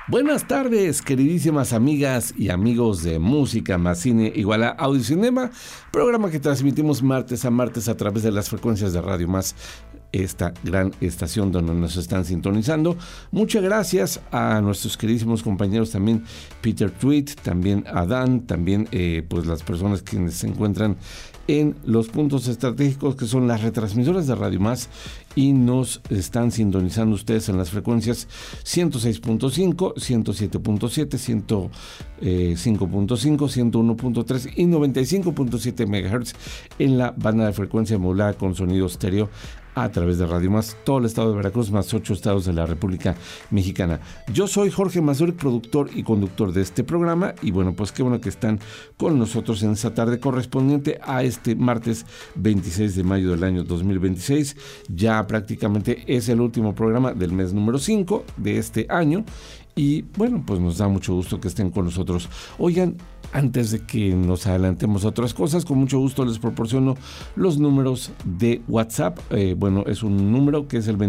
Buenas tardes, queridísimas amigas y amigos de Música Más Cine igual a Audiocinema, programa que transmitimos martes a martes a través de las frecuencias de Radio Más, esta gran estación donde nos están sintonizando. Muchas gracias a nuestros queridísimos compañeros también, Peter Tweet, también a Dan, también pues las personas que se encuentran en los puntos estratégicos que son las retransmisoras de Radio Más y nos están sintonizando ustedes en las frecuencias 106.5, 107.7, 105.5, 101.3 y 95.7 MHz en la banda de frecuencia modulada con sonido estéreo a través de Radio Más, todo el estado de Veracruz, más 8 estados de la República Mexicana. Yo soy Jorge Mazurek, productor y conductor de este programa, y bueno, pues qué bueno que están con nosotros en esta tarde correspondiente a este martes 26 de mayo del año 2026. Ya prácticamente es el último programa del mes número 5 de este año, y bueno, pues nos da mucho gusto que estén con nosotros. Oigan, antes de que nos adelantemos a otras cosas, con mucho gusto les proporciono los números de WhatsApp. Bueno, es un número que es el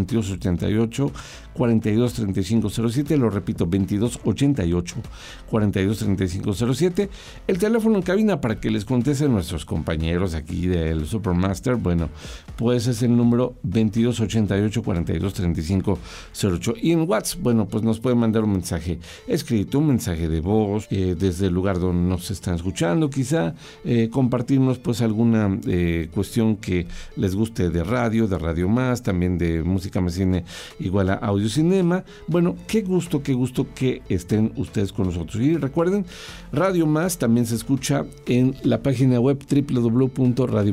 2288-423507, lo repito, 2288-423507. El teléfono en cabina para que les contesten nuestros compañeros aquí del Supermaster, bueno, pues es el número 2288-423508. Y en WhatsApp, bueno, pues nos pueden mandar un mensaje escrito, un mensaje de voz, desde el lugar donde nos están escuchando, quizá compartirnos pues alguna cuestión que les guste de Radio Más, también de Música Más Cine igual a Audiocinema. Bueno, qué gusto que estén ustedes con nosotros. Y recuerden, Radio Más también se escucha en la página web www.radio